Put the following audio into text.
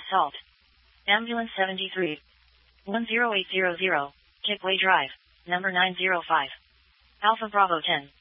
Assault. Ambulance 73. 10800. Kitway Drive. Number 905. Alpha Bravo 10.